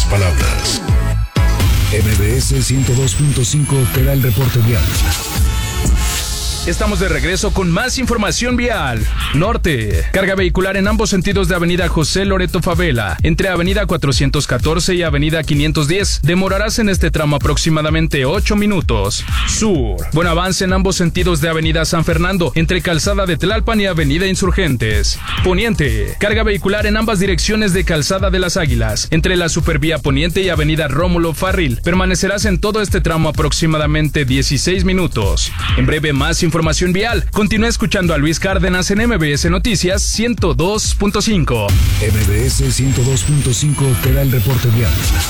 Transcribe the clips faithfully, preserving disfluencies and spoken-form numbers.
pocas palabras. M B S ciento dos punto cinco te da el reporte vial. Estamos de regreso con más información vial. Norte. Carga vehicular en ambos sentidos de Avenida José Loreto Favela, entre Avenida cuatrocientos catorce y Avenida quinientos diez. Demorarás en este tramo aproximadamente ocho minutos. Sur. Buen avance en ambos sentidos de Avenida San Fernando, entre Calzada de Tlalpan y Avenida Insurgentes. Poniente. Carga vehicular en ambas direcciones de Calzada de las Águilas, entre la Supervía Poniente y Avenida Rómulo Farril. Permanecerás en todo este tramo aproximadamente dieciséis minutos. En breve, más información. Información vial. Continúa escuchando a Luis Cárdenas en M B S Noticias ciento dos punto cinco. M B S ciento dos punto cinco te da el reporte vial.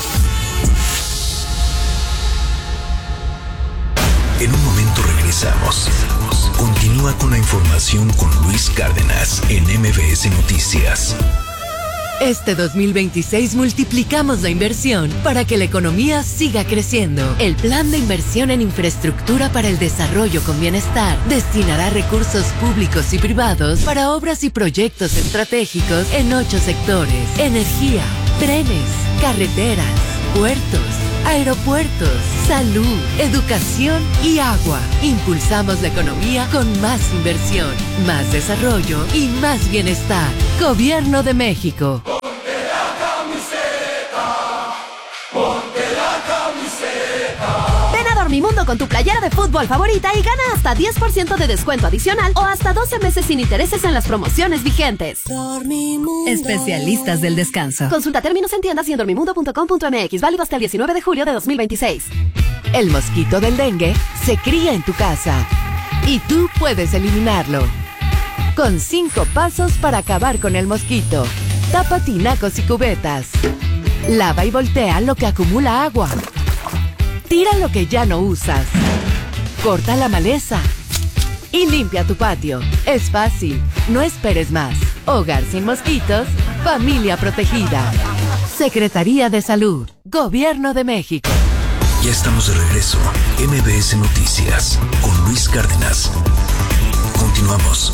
En un momento regresamos. Continúa con la información con Luis Cárdenas en M B S Noticias. Este dos mil veintiséis multiplicamos la inversión para que la economía siga creciendo. El Plan de Inversión en Infraestructura para el Desarrollo con Bienestar destinará recursos públicos y privados para obras y proyectos estratégicos en ocho sectores: energía, trenes, carreteras, puertos, aeropuertos, salud, educación y agua. Impulsamos la economía con más inversión, más desarrollo y más bienestar. Gobierno de México. Ponte la camiseta, ponte la camiseta. Ven a Dormimundo con tu playera de fútbol favorita y gana hasta diez por ciento de descuento adicional o hasta doce meses sin intereses en las promociones vigentes. Dormimundo. Especialistas del descanso. Consulta términos en tiendas y en dormimundo punto com punto m x. Válido hasta el diecinueve de julio de dos mil veintiséis. El mosquito del dengue se cría en tu casa y tú puedes eliminarlo. Con cinco pasos para acabar con el mosquito. Tapa tinacos y cubetas. Lava y voltea lo que acumula agua. Tira lo que ya no usas. Corta la maleza. Y limpia tu patio. Es fácil. No esperes más. Hogar sin mosquitos. Familia protegida. Secretaría de Salud. Gobierno de México. Ya estamos de regreso. M B S Noticias con Luis Cárdenas. Continuamos.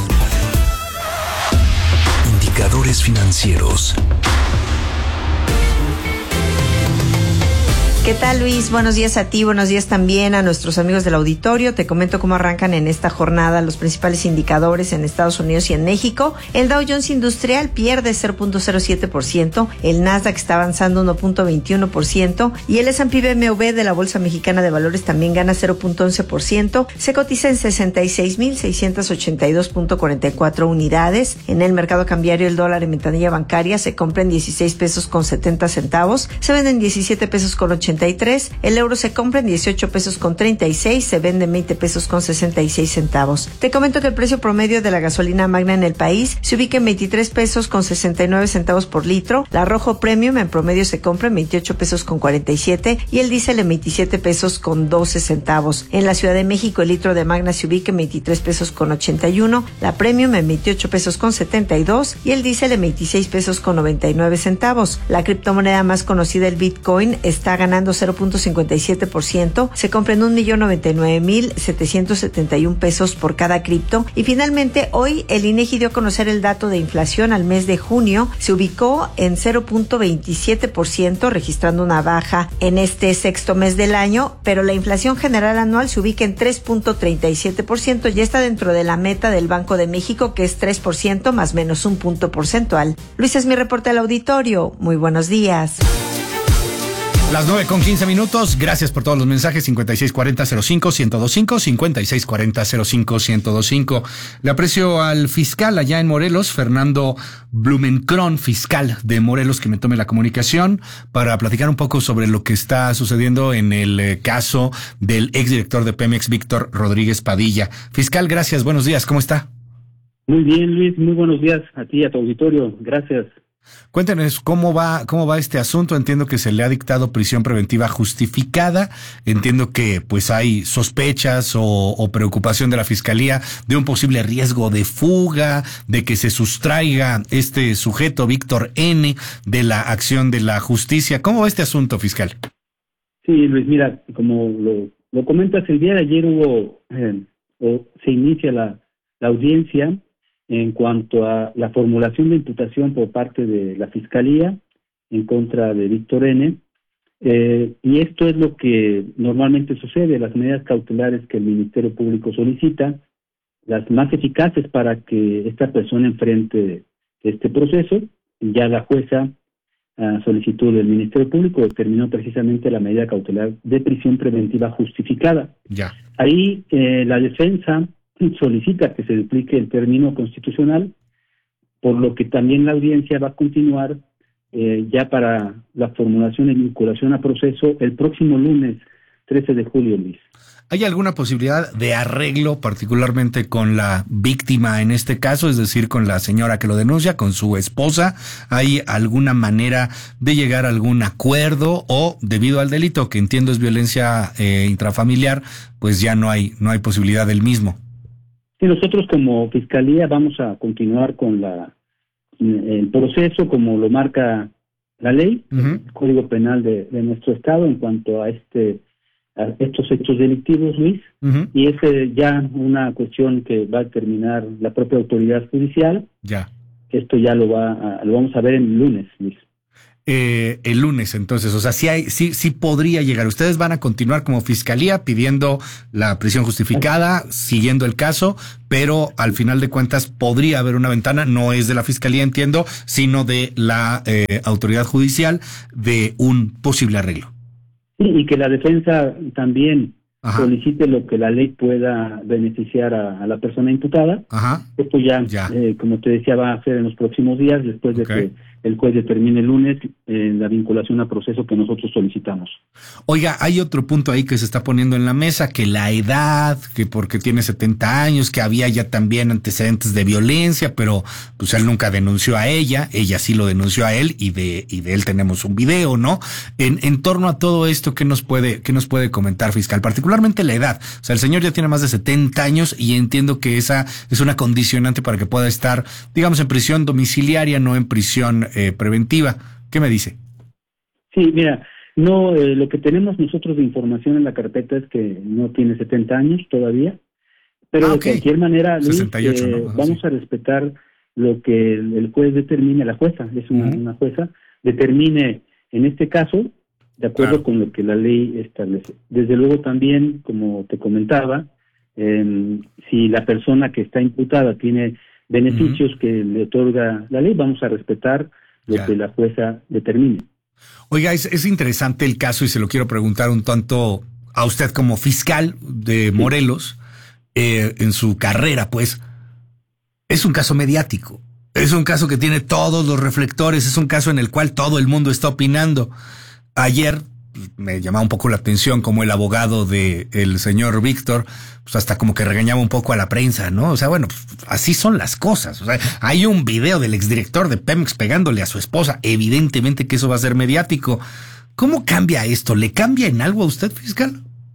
Indicadores financieros. ¿Qué tal, Luis? Buenos días a ti, buenos días también a nuestros amigos del auditorio. Te comento cómo arrancan en esta jornada los principales indicadores en Estados Unidos y en México. El Dow Jones Industrial pierde cero punto cero siete por ciento, el Nasdaq está avanzando uno punto veintiuno por ciento y el S and P B M W de la Bolsa Mexicana de Valores también gana cero punto once por ciento. Se cotiza en sesenta y seis mil seiscientos ochenta y dos punto cuarenta y cuatro unidades. En el mercado cambiario, el dólar en ventanilla bancaria se compra en dieciséis pesos con setenta centavos, se vende en diecisiete pesos con ochenta y tres, el euro se compra en dieciocho pesos con treinta y seis, se vende en veinte pesos con sesenta y seis centavos. Te comento que el precio promedio de la gasolina magna en el país se ubica en veintitrés pesos con sesenta y nueve centavos por litro, la Rojo Premium en promedio se compra en veintiocho pesos con cuarenta y siete y el diésel en veintisiete pesos con doce centavos. En la Ciudad de México el litro de magna se ubica en veintitrés pesos con ochenta y uno, la Premium en veintiocho pesos con setenta y dos y el diésel en veintiséis pesos con noventa y nueve centavos. La criptomoneda más conocida, el Bitcoin, está ganando cero punto cincuenta y siete por ciento, se compra en un millón noventa y nueve mil setecientos setenta y un pesos por cada cripto. Y finalmente hoy el INEGI dio a conocer el dato de inflación al mes de junio, se ubicó en cero punto veintisiete por ciento, registrando una baja en este sexto mes del año, pero la inflación general anual se ubica en tres punto treinta y siete por ciento, ya está dentro de la meta del Banco de México, que es tres por ciento más menos un punto porcentual. Luis, es mi reporte al auditorio. Muy buenos días. Las nueve con quince minutos, gracias por todos los mensajes. Cincuenta y seis cuarenta cero cinco ciento veinticinco, cincuenta y seis cuarenta cero cinco ciento veinticinco. Le aprecio al fiscal allá en Morelos, Fernando Blumenkron, fiscal de Morelos, que me tome la comunicación para platicar un poco sobre lo que está sucediendo en el eh, caso del exdirector de Pemex, Víctor Rodríguez Padilla. Fiscal, gracias, buenos días, ¿cómo está? Muy bien, Luis, muy buenos días a ti y a tu auditorio, gracias. Cuéntenos cómo va cómo va este asunto. Entiendo que se le ha dictado prisión preventiva justificada. Entiendo que pues hay sospechas o, o preocupación de la fiscalía de un posible riesgo de fuga, de que se sustraiga este sujeto, Víctor N., de la acción de la justicia. ¿Cómo va este asunto, fiscal? Sí, Luis, mira, como lo, lo comentas, el día de ayer hubo, eh, o se inicia la, la audiencia en cuanto a la formulación de imputación por parte de la Fiscalía en contra de Víctor N., Eh, y esto es lo que normalmente sucede, las medidas cautelares que el Ministerio Público solicita, las más eficaces para que esta persona enfrente este proceso. Ya la jueza, a solicitud del Ministerio Público, determinó precisamente la medida cautelar de prisión preventiva justificada. Ya. Ahí eh, la defensa solicita que se duplique el término constitucional, por lo que también la audiencia va a continuar eh, ya para la formulación y vinculación a proceso el próximo lunes trece de julio, Luis. ¿Hay alguna posibilidad de arreglo, particularmente con la víctima en este caso, es decir, con la señora que lo denuncia, con su esposa? ¿Hay alguna manera de llegar a algún acuerdo o, debido al delito, que entiendo es violencia eh, intrafamiliar, pues ya no hay no hay posibilidad del mismo? Sí, nosotros como Fiscalía vamos a continuar con la el proceso como lo marca la ley, uh-huh. el Código Penal de, de nuestro estado en cuanto a este a estos hechos delictivos, Luis, uh-huh. y es eh, ya una cuestión que va a determinar la propia autoridad judicial. Ya. Esto ya lo va a, lo vamos a ver el lunes, Luis. Eh, el lunes, entonces, o sea, sí hay, sí, sí podría llegar. Ustedes van a continuar como Fiscalía pidiendo la prisión justificada, siguiendo el caso, pero al final de cuentas podría haber una ventana, no es de la Fiscalía, entiendo, sino de la eh, autoridad judicial, de un posible arreglo. Sí, y que la defensa también Ajá. solicite lo que la ley pueda beneficiar a, a la persona imputada. Ajá. Esto ya, ya. Eh, como te decía, va a ser en los próximos días, después okay. de que el juez determine el lunes eh, la vinculación a proceso que nosotros solicitamos. Oiga, hay otro punto ahí que se está poniendo en la mesa, que la edad, que porque tiene setenta años, que había ya también antecedentes de violencia, pero pues él nunca denunció a ella, ella sí lo denunció a él y de y de él tenemos un video, ¿no? En en torno a todo esto, ¿qué nos puede qué nos puede comentar, fiscal? Particularmente la edad. O sea, el señor ya tiene más de setenta años y entiendo que esa es una condicionante para que pueda estar, digamos, en prisión domiciliaria, no en prisión Eh, preventiva. ¿Qué me dice? Sí, mira, no, eh, lo que tenemos nosotros de información en la carpeta es que no tiene setenta años todavía, pero ah, okay. de cualquier manera, Luis, sesenta y ocho, eh, ¿no? vamos sí. a respetar lo que el, el juez determine, la jueza, es una, uh-huh. una jueza, determine en este caso, de acuerdo claro. con lo que la ley establece. Desde luego también, como te comentaba, eh, si la persona que está imputada tiene beneficios uh-huh. que le otorga la ley, vamos a respetar lo ya. que la jueza determine. Oiga, es, es interesante el caso y se lo quiero preguntar un tanto a usted como fiscal de Morelos, sí. eh, en su carrera, pues, es un caso mediático, es un caso que tiene todos los reflectores, es un caso en el cual todo el mundo está opinando. Ayer me llamaba un poco la atención como el abogado de el señor Víctor, pues hasta como que regañaba un poco a la prensa, ¿no? O sea, bueno, pues así son las cosas. O sea, hay un video del exdirector de Pemex pegándole a su esposa. Evidentemente que eso va a ser mediático. ¿Cómo cambia esto? ¿Le cambia en algo a usted, fiscal?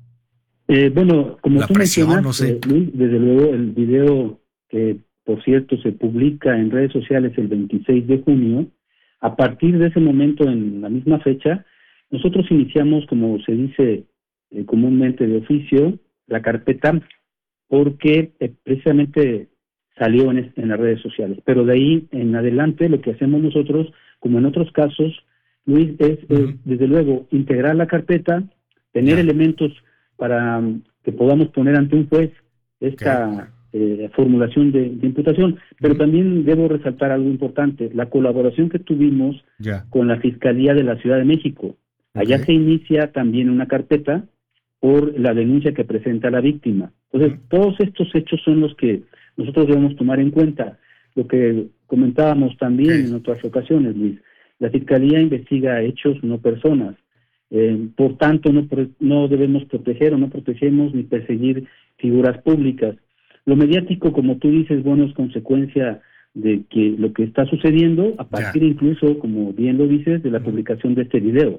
Eh, bueno, como la tú presión, mencionas, no sé. eh, Luis, desde luego el video que, por cierto, se publica en redes sociales el veintiséis de junio, a partir de ese momento, en la misma fecha, nosotros iniciamos, como se dice eh, comúnmente de oficio, la carpeta, porque eh, precisamente salió en, en las redes sociales. Pero de ahí en adelante lo que hacemos nosotros, como en otros casos, Luis, es, uh-huh. es desde luego integrar la carpeta, tener yeah. elementos para um, que podamos poner ante un juez esta okay. eh, formulación de, de imputación. Pero uh-huh. también debo resaltar algo importante, la colaboración que tuvimos yeah. con la Fiscalía de la Ciudad de México. Allá okay. se inicia también una carpeta por la denuncia que presenta la víctima. Entonces, uh-huh. todos estos hechos son los que nosotros debemos tomar en cuenta. Lo que comentábamos también okay. en otras ocasiones, Luis, la Fiscalía investiga hechos, no personas. Eh, por tanto, no, no debemos proteger o no protegemos ni perseguir figuras públicas. Lo mediático, como tú dices, bueno, es consecuencia de que lo que está sucediendo, a partir yeah. incluso, como bien lo dices, de la publicación de este video.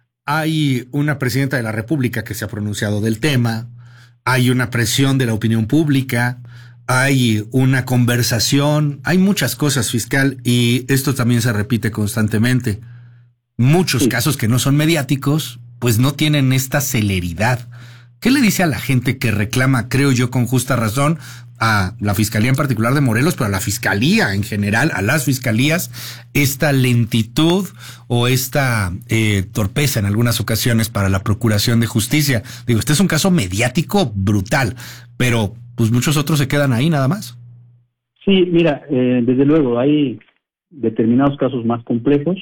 Hay una presidenta de la República que se ha pronunciado del tema, hay una presión de la opinión pública, hay una conversación, hay muchas cosas, fiscal, y esto también se repite constantemente. Muchos sí. casos que no son mediáticos, pues no tienen esta celeridad ¿Qué le dice a la gente que reclama, creo yo, con justa razón, a la Fiscalía en particular de Morelos, pero a la Fiscalía en general, a las fiscalías, esta lentitud o esta eh, torpeza en algunas ocasiones para la procuración de justicia? Digo, este es un caso mediático brutal, pero pues muchos otros se quedan ahí nada más. Sí, mira, eh, desde luego hay determinados casos más complejos.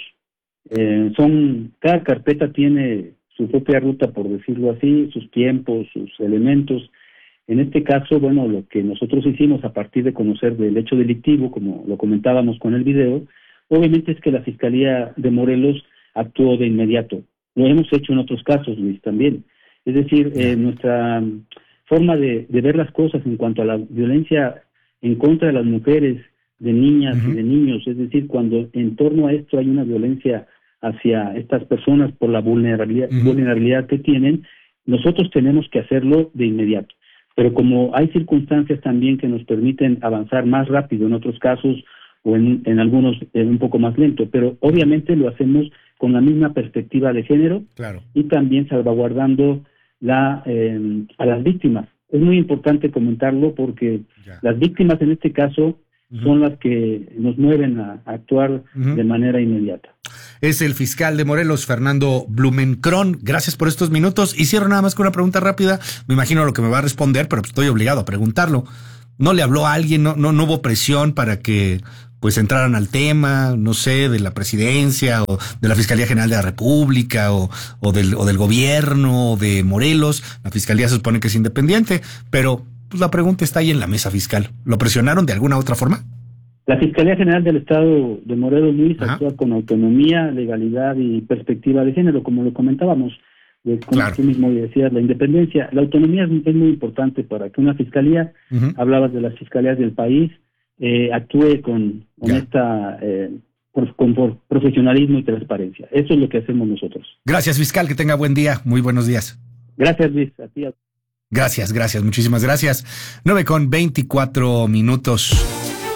Eh, son cada carpeta tiene su propia ruta, por decirlo así, sus tiempos, sus elementos. En este caso, bueno, lo que nosotros hicimos a partir de conocer del hecho delictivo, como lo comentábamos con el video, obviamente es que la Fiscalía de Morelos actuó de inmediato. Lo hemos hecho en otros casos, Luis, también. Es decir, eh, nuestra forma de, de ver las cosas en cuanto a la violencia en contra de las mujeres, de niñas uh-huh. y de niños, es decir, cuando en torno a esto hay una violencia hacia estas personas por la vulnerabilidad, uh-huh. vulnerabilidad que tienen, nosotros tenemos que hacerlo de inmediato. Pero como hay circunstancias también que nos permiten avanzar más rápido en otros casos o en, en algunos eh, un poco más lento, pero obviamente lo hacemos con la misma perspectiva de género claro. y también salvaguardando la eh, a las víctimas. Es muy importante comentarlo porque ya. las víctimas en este caso uh-huh. son las que nos mueven a, a actuar uh-huh. de manera inmediata. Es el fiscal de Morelos, Fernando Blumenkron. Gracias por estos minutos. Y cierro nada más con una pregunta rápida. Me imagino lo que me va a responder, pero estoy obligado a preguntarlo. ¿No le habló a alguien? ¿No, no, no hubo presión para que pues entraran al tema, no sé, de la presidencia o de la Fiscalía General de la República o, o, del, o del gobierno de Morelos? La Fiscalía se supone que es independiente, pero pues, la pregunta está ahí en la mesa fiscal. ¿Lo presionaron de alguna otra forma? La Fiscalía General del Estado de Morelos, Luis, Ajá. actúa con autonomía, legalidad y perspectiva de género, como lo comentábamos, de, como claro. tú mismo decías, la independencia. La autonomía es, es muy importante para que una fiscalía, uh-huh. hablabas de las fiscalías del país, eh, actúe con, con esta eh, por, con por profesionalismo y transparencia. Eso es lo que hacemos nosotros. Gracias, fiscal, que tenga buen día. Muy buenos días. Gracias, Luis. A ti. Gracias, gracias, muchísimas gracias. nueve con veinticuatro minutos.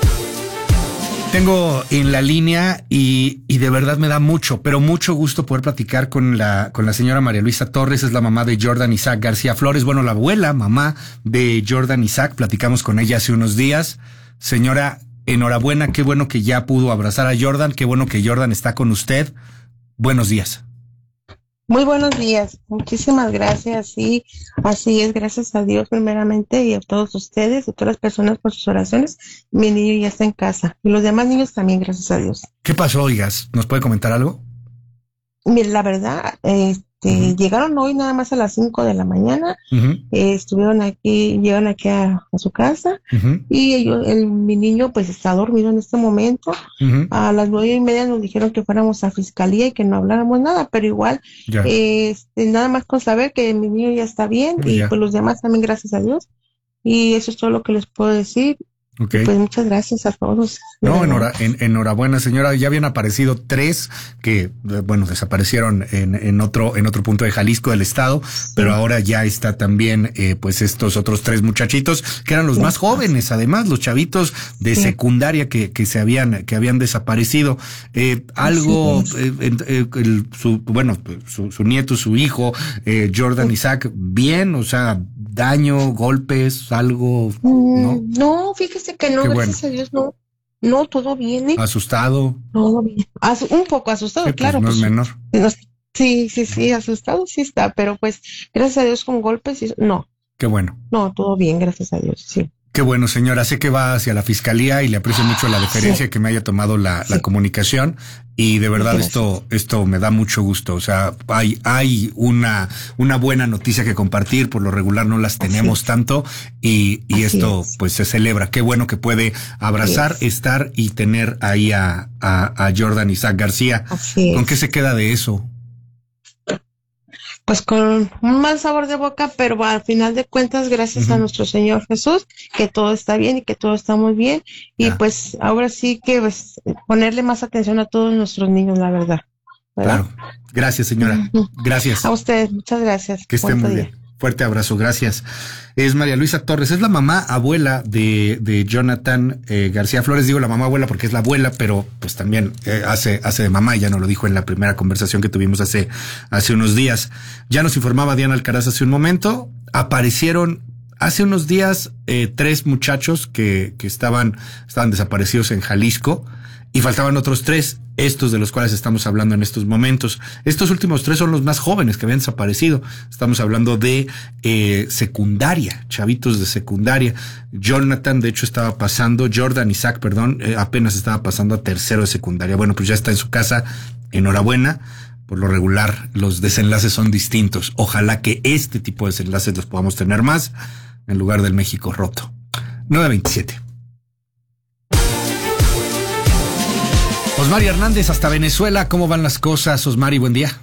Tengo en la línea y, y de verdad me da mucho, pero mucho gusto poder platicar con la, con la señora María Luisa Torres, es la mamá de Jordan Isaac García Flores, bueno, la abuela, mamá de Jordan Isaac, platicamos con ella hace unos días. Señora, enhorabuena, qué bueno que ya pudo abrazar a Jordan, qué bueno que Jordan está con usted. Buenos días. Muy buenos días, muchísimas gracias, sí, así es, gracias a Dios primeramente y a todos ustedes, a todas las personas por sus oraciones. Mi niño ya está en casa y los demás niños también, gracias a Dios. ¿Qué pasó, oigas? ¿Nos puede comentar algo? Mira, la verdad, este, uh-huh. llegaron hoy nada más a las cinco de la mañana, uh-huh. eh, estuvieron aquí, llegaron aquí a, a su casa uh-huh. y ellos, el, mi niño pues está dormido en este momento. Uh-huh. A las nueve y media nos dijeron que fuéramos a fiscalía y que no habláramos nada, pero igual, eh, este, nada más con saber que mi niño ya está bien y ya. Pues los demás también, gracias a Dios. Y eso es todo lo que les puedo decir. Okay. Pues muchas gracias a todos. No, enhora, en, enhorabuena, señora. Ya habían aparecido tres que, bueno, desaparecieron en, en otro, en otro punto de Jalisco del estado, sí. pero ahora ya está también, eh, pues estos otros tres muchachitos que eran los sí. más jóvenes, además, los chavitos de sí. secundaria que, que se habían, que habían desaparecido. Eh, algo, sí. eh, eh, el, su, bueno, su, su nieto, su hijo, eh, Jordan sí. Isaac, bien, o sea, daño, golpes, algo, ¿no? No, fíjese que no, Qué gracias bueno. a Dios, no. No, todo bien, ¿eh? ¿Asustado? Todo bien. As- un poco asustado, sí, pues claro. No es pues, menor. No, sí, sí, sí, asustado sí está, pero pues, gracias a Dios con golpes, sí, no. Qué bueno. No, todo bien, gracias a Dios, sí. Qué bueno, señora. Sé que va hacia la fiscalía y le aprecio mucho la deferencia sí. que me haya tomado la, sí. la comunicación. Y de verdad Gracias. esto esto me da mucho gusto. O sea, hay hay una una buena noticia que compartir. Por lo regular no las tenemos Así tanto. Y, y esto es. pues se celebra. Qué bueno que puede abrazar, estar y tener ahí a, a, a Jordan Isaac García. Así ¿Con es. qué se queda de eso? Pues con un mal sabor de boca, pero al final de cuentas, gracias uh-huh. a nuestro Señor Jesús, que todo está bien y que todo está muy bien. Y ah. pues ahora sí que pues, ponerle más atención a todos nuestros niños, la verdad. ¿verdad? Claro. Gracias, señora. Uh-huh. Gracias. A usted, muchas gracias. Que esté muy día. bien. Fuerte abrazo, gracias. Es María Luisa Torres, es la mamá abuela de, de Jonathan eh, García Flores. Digo la mamá abuela porque es la abuela, pero pues también eh, hace, hace de mamá, ya nos lo dijo en la primera conversación que tuvimos hace, hace unos días. Ya nos informaba Diana Alcaraz hace un momento, aparecieron hace unos días eh, tres muchachos que, que estaban, estaban desaparecidos en Jalisco y faltaban otros tres, estos de los cuales estamos hablando en estos momentos. Estos últimos tres son los más jóvenes que habían desaparecido. Estamos hablando de eh, secundaria, chavitos de secundaria. Jonathan, de hecho, estaba pasando, Jordan Isaac, perdón, eh, apenas estaba pasando a tercero de secundaria. Bueno, pues ya está en su casa. Enhorabuena. Por lo regular, los desenlaces son distintos. Ojalá que este tipo de desenlaces los podamos tener más en lugar del México roto. nueve veintisiete. Osmari Hernández hasta Venezuela. ¿Cómo van las cosas, Osmari? Buen día.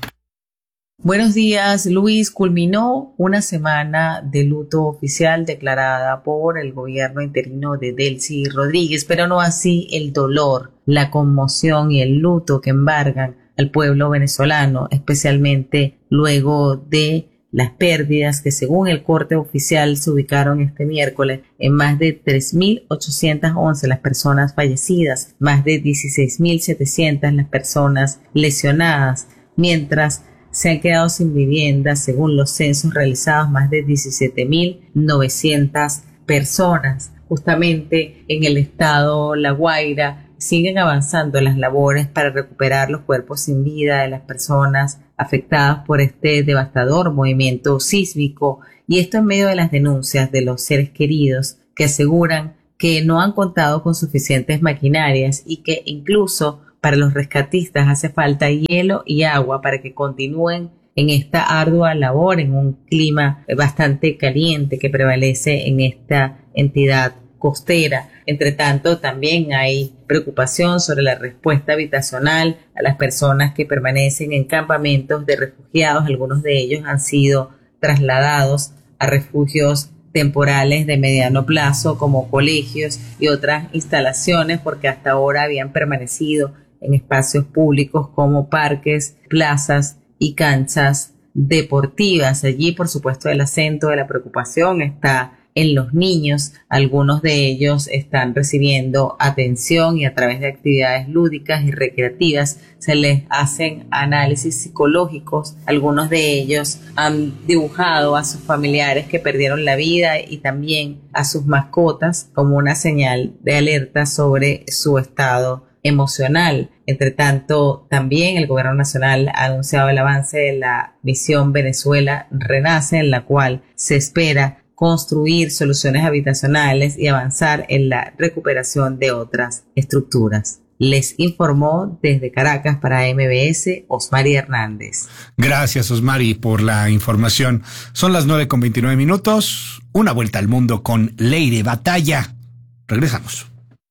Buenos días, Luis. Culminó una semana de luto oficial declarada por el gobierno interino de Delcy Rodríguez, pero no así el dolor, la conmoción y el luto que embargan al pueblo venezolano, especialmente luego de las pérdidas que según el corte oficial se ubicaron este miércoles en más de tres mil ochocientas once las personas fallecidas, más de dieciséis mil setecientas las personas lesionadas, mientras se han quedado sin vivienda según los censos realizados más de diecisiete mil novecientas personas. Justamente en el estado La Guaira siguen avanzando las labores para recuperar los cuerpos sin vida de las personas afectadas por este devastador movimiento sísmico, y esto en medio de las denuncias de los seres queridos que aseguran que no han contado con suficientes maquinarias y que incluso para los rescatistas hace falta hielo y agua para que continúen en esta ardua labor en un clima bastante caliente que prevalece en esta entidad costera. Entre tanto, también hay preocupación sobre la respuesta habitacional a las personas que permanecen en campamentos de refugiados. Algunos de ellos han sido trasladados a refugios temporales de mediano plazo como colegios y otras instalaciones, porque hasta ahora habían permanecido en espacios públicos como parques, plazas y canchas deportivas. Allí, por supuesto, el acento de la preocupación está en los niños. Algunos de ellos están recibiendo atención y a través de actividades lúdicas y recreativas se les hacen análisis psicológicos. Algunos de ellos han dibujado a sus familiares que perdieron la vida y también a sus mascotas como una señal de alerta sobre su estado emocional. Entre tanto, también el gobierno nacional ha anunciado el avance de la misión Venezuela Renace, en la cual se espera construir soluciones habitacionales y avanzar en la recuperación de otras estructuras. Les informó desde Caracas para M B S, Osmari Hernández. Gracias, Osmari, por la información. Son las nueve con veintinueve minutos. Una vuelta al mundo con Leire Batalla. Regresamos.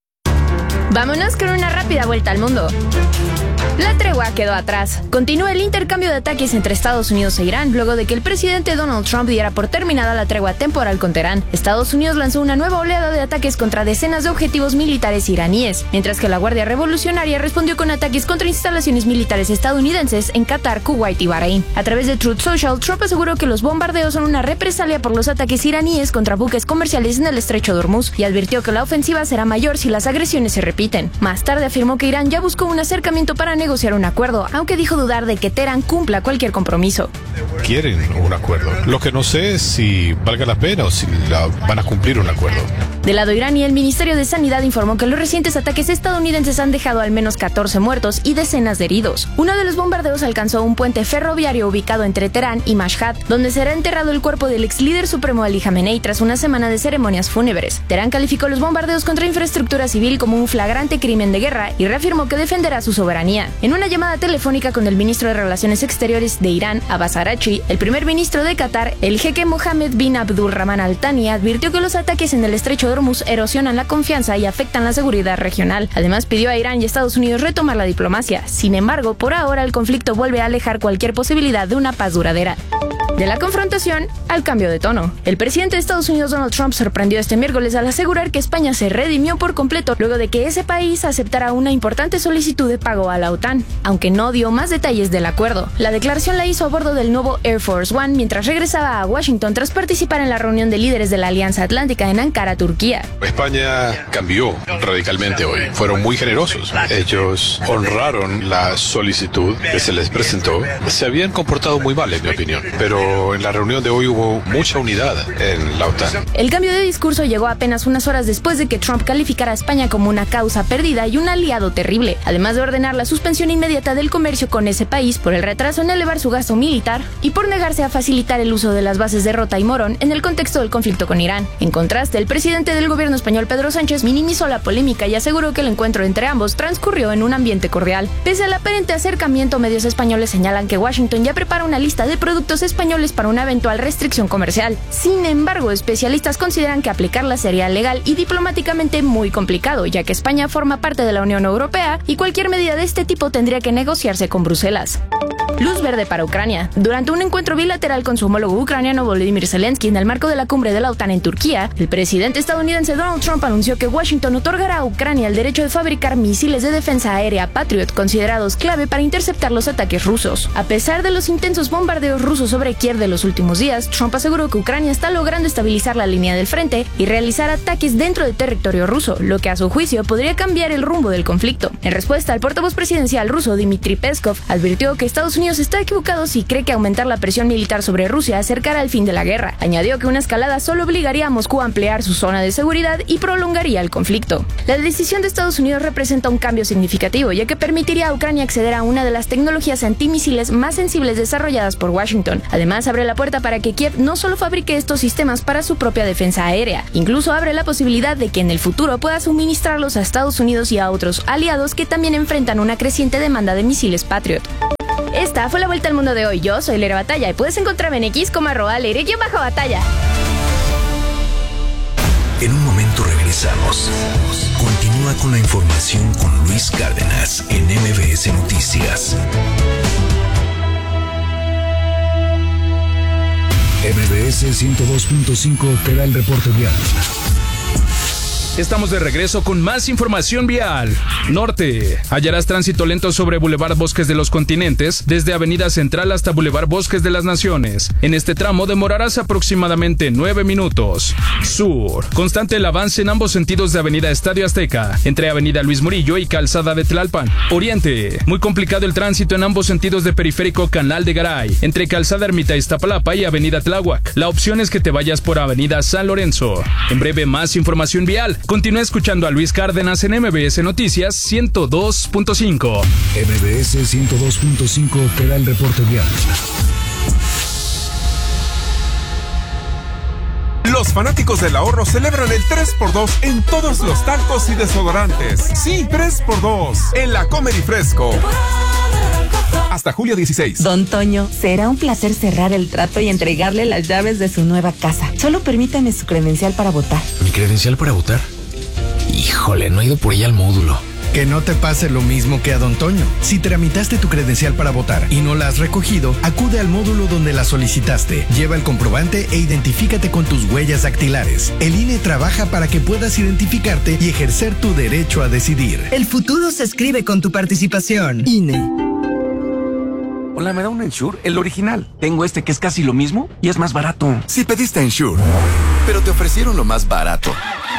Vámonos con una rápida vuelta al mundo. La tregua quedó atrás. Continúa el intercambio de ataques entre Estados Unidos e Irán luego de que el presidente Donald Trump diera por terminada la tregua temporal con Teherán. Estados Unidos lanzó una nueva oleada de ataques contra decenas de objetivos militares iraníes, mientras que la Guardia Revolucionaria respondió con ataques contra instalaciones militares estadounidenses en Qatar, Kuwait y Bahrein. A través de Truth Social, Trump aseguró que los bombardeos son una represalia por los ataques iraníes contra buques comerciales en el estrecho de Hormuz y advirtió que la ofensiva será mayor si las agresiones se repiten. Más tarde afirmó que Irán ya buscó un acercamiento para negociar un acuerdo, aunque dijo dudar de que Teherán cumpla cualquier compromiso. Quieren un acuerdo. Lo que no sé es si valga la pena o si la van a cumplir un acuerdo. Del lado iraní, el Ministerio de Sanidad informó que los recientes ataques estadounidenses han dejado al menos catorce muertos y decenas de heridos. Uno de los bombardeos alcanzó un puente ferroviario ubicado entre Teherán y Mashhad, donde será enterrado el cuerpo del ex líder supremo Ali Khamenei tras una semana de ceremonias fúnebres. Teherán calificó los bombardeos contra infraestructura civil como un flagrante crimen de guerra y reafirmó que defenderá su soberanía. En una llamada telefónica con el ministro de Relaciones Exteriores de Irán, Abbas Araghchi, el primer ministro de Qatar, el jeque Mohammed bin Abdulrahman Al Thani, advirtió que los ataques en el estrecho de Hormuz erosionan la confianza y afectan la seguridad regional. Además, pidió a Irán y Estados Unidos retomar la diplomacia. Sin embargo, por ahora el conflicto vuelve a alejar cualquier posibilidad de una paz duradera. De la confrontación al cambio de tono. El presidente de Estados Unidos, Donald Trump, sorprendió este miércoles al asegurar que España se redimió por completo luego de que ese país aceptara una importante solicitud de pago a la OTAN, aunque no dio más detalles del acuerdo. La declaración la hizo a bordo del nuevo Air Force One mientras regresaba a Washington tras participar en la reunión de líderes de la Alianza Atlántica en Ankara, Turquía. España cambió radicalmente hoy. Fueron muy generosos. Ellos honraron la solicitud que se les presentó. Se habían comportado muy mal, en mi opinión, pero pero en la reunión de hoy hubo mucha unidad en la OTAN. El cambio de discurso llegó apenas unas horas después de que Trump calificara a España como una causa perdida y un aliado terrible, además de ordenar la suspensión inmediata del comercio con ese país por el retraso en elevar su gasto militar y por negarse a facilitar el uso de las bases de Rota y Morón en el contexto del conflicto con Irán. En contraste, el presidente del gobierno español, Pedro Sánchez, minimizó la polémica y aseguró que el encuentro entre ambos transcurrió en un ambiente cordial. Pese al aparente acercamiento, medios españoles señalan que Washington ya prepara una lista de productos españoles para una eventual restricción comercial. Sin embargo, especialistas consideran que aplicarla sería legal y diplomáticamente muy complicado, ya que España forma parte de la Unión Europea y cualquier medida de este tipo tendría que negociarse con Bruselas. Luz verde para Ucrania. Durante un encuentro bilateral con su homólogo ucraniano Volodymyr Zelensky en el marco de la cumbre de la OTAN en Turquía, el presidente estadounidense Donald Trump anunció que Washington otorgará a Ucrania el derecho de fabricar misiles de defensa aérea Patriot, considerados clave para interceptar los ataques rusos. A pesar de los intensos bombardeos rusos sobre Kiev de los últimos días, Trump aseguró que Ucrania está logrando estabilizar la línea del frente y realizar ataques dentro del territorio ruso, lo que a su juicio podría cambiar el rumbo del conflicto. En respuesta, el portavoz presidencial ruso Dmitry Peskov advirtió que Estados Unidos está equivocado si cree que aumentar la presión militar sobre Rusia acercará al fin de la guerra. Añadió que una escalada solo obligaría a Moscú a ampliar su zona de seguridad y prolongaría el conflicto. La decisión de Estados Unidos representa un cambio significativo, ya que permitiría a Ucrania acceder a una de las tecnologías antimisiles más sensibles desarrolladas por Washington. Además, abre la puerta para que Kiev no solo fabrique estos sistemas para su propia defensa aérea, incluso abre la posibilidad de que en el futuro pueda suministrarlos a Estados Unidos y a otros aliados que también enfrentan una creciente demanda de misiles Patriot. Esta fue la vuelta al mundo de hoy. Yo soy Leire Batalla y puedes encontrarme en X como arroba Leire-Batalla. En un momento regresamos. Continúa con la información con Luis Cárdenas en M B S Noticias. M B S ciento dos punto cinco te da el reporte vial. Estamos de regreso con más información vial. Norte. Hallarás tránsito lento sobre Boulevard Bosques de los Continentes, desde Avenida Central hasta Boulevard Bosques de las Naciones. En este tramo demorarás aproximadamente nueve minutos. Sur. Constante el avance en ambos sentidos de Avenida Estadio Azteca, entre Avenida Luis Murillo y Calzada de Tlalpan. Oriente. Muy complicado el tránsito en ambos sentidos de Periférico Canal de Garay, entre Calzada Ermita Iztapalapa y Avenida Tláhuac. La opción es que te vayas por Avenida San Lorenzo. En breve, más información vial. Continúa escuchando a Luis Cárdenas en M B S Noticias ciento dos punto cinco. M B S ciento dos punto cinco te da el reporte vial. Los fanáticos del ahorro celebran el tres por dos en todos los talcos y desodorantes. Sí, tres por dos en la Comer y Fresco. Hasta julio dieciséis. Don Toño, será un placer cerrar el trato y entregarle las llaves de su nueva casa. Solo permítame su credencial para votar. ¿Mi credencial para votar? Híjole, no he ido por ella al módulo. Que no te pase lo mismo que a Don Toño. Si tramitaste tu credencial para votar y no la has recogido, acude al módulo donde la solicitaste. Lleva el comprobante e identifícate con tus huellas dactilares. El I N E trabaja para que puedas identificarte y ejercer tu derecho a decidir. El futuro se escribe con tu participación. I N E. Hola, ¿me da un Ensure? El original. Tengo este que es casi lo mismo y es más barato. Si pediste Ensure, pero te ofrecieron lo más barato.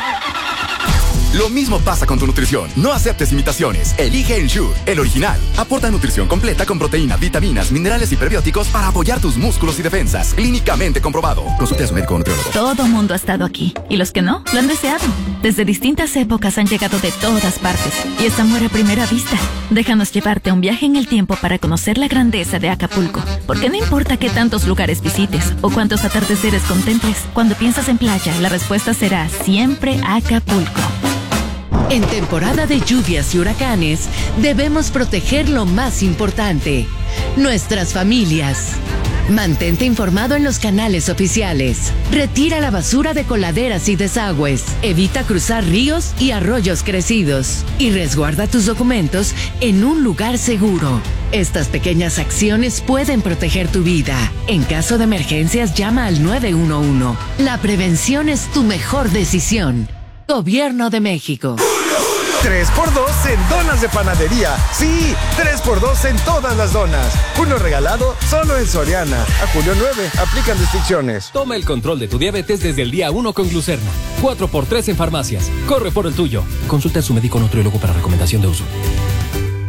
Lo mismo pasa con tu nutrición. No aceptes imitaciones. Elige Ensure, el original. Aporta nutrición completa con proteína, vitaminas, minerales y prebióticos para apoyar tus músculos y defensas. Clínicamente comprobado. Consulte a su médico o nutriólogo. Todo mundo ha estado aquí. Y los que no, lo han deseado. Desde distintas épocas han llegado de todas partes. Y esta muere a primera vista. Déjanos llevarte a un viaje en el tiempo para conocer la grandeza de Acapulco. Porque no importa qué tantos lugares visites o cuántos atardeceres contemples, cuando piensas en playa, la respuesta será siempre Acapulco. En temporada de lluvias y huracanes, debemos proteger lo más importante, nuestras familias. Mantente informado en los canales oficiales. Retira la basura de coladeras y desagües. Evita cruzar ríos y arroyos crecidos. Y resguarda tus documentos en un lugar seguro. Estas pequeñas acciones pueden proteger tu vida. En caso de emergencias, llama al nueve uno uno. La prevención es tu mejor decisión. Gobierno de México. tres por dos en donas de panadería. Sí, tres por dos en todas las donas. Uno regalado solo en Soriana. A julio nueve, aplican restricciones. Toma el control de tu diabetes desde el día uno con Glucerna. cuatro por tres en farmacias. Corre por el tuyo. Consulta a su médico nutriólogo para recomendación de uso.